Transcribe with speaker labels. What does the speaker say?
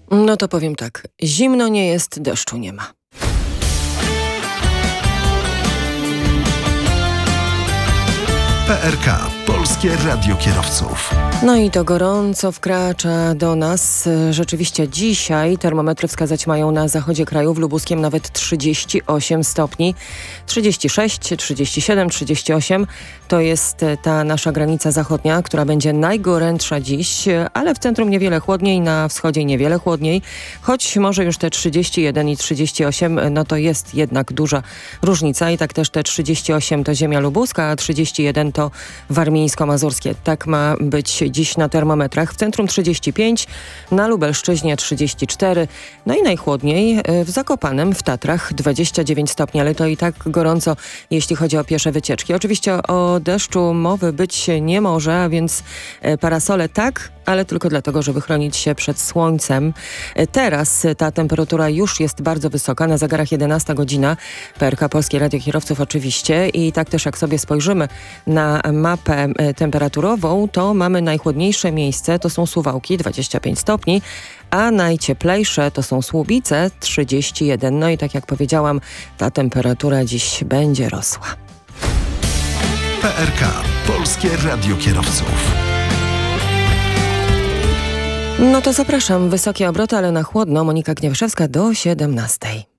Speaker 1: No to powiem tak. Zimno nie jest, deszczu nie ma.
Speaker 2: PRK, Polskie Radio Kierowców.
Speaker 1: No i to gorąco wkracza do nas. Rzeczywiście dzisiaj termometry wskazać mają na zachodzie kraju, w Lubuskiem nawet 38 stopni. 36, 37, 38 to jest ta nasza granica zachodnia, która będzie najgorętsza dziś, ale w centrum niewiele chłodniej, na wschodzie niewiele chłodniej. Choć może już te 31 i 38, no to jest jednak duża różnica i tak też te 38 to ziemia lubuska, a 31 to warmińsko-mazurskie. Tak ma być dziś na termometrach. W centrum 35, na Lubelszczyźnie 34, no i najchłodniej w Zakopanem w Tatrach 29 stopni, ale to i tak gorąco, jeśli chodzi o piesze wycieczki. Oczywiście o deszczu mowy być nie może, a więc parasole tak, ale tylko dlatego, żeby chronić się przed słońcem. Teraz ta temperatura już jest bardzo wysoka, na zegarach 11 godzina. PRK Polskie Radio Kierowców oczywiście i tak też jak sobie spojrzymy na mapę temperaturową, to mamy najchłodniejsze miejsce, to są Suwałki 25 stopni, a najcieplejsze to są Słubice 31. No i tak jak powiedziałam, ta temperatura dziś będzie rosła.
Speaker 2: PRK, Polskie Radio Kierowców.
Speaker 1: No to zapraszam. Wysokie obroty, ale na chłodno. Monika Gniewyszewska do 17.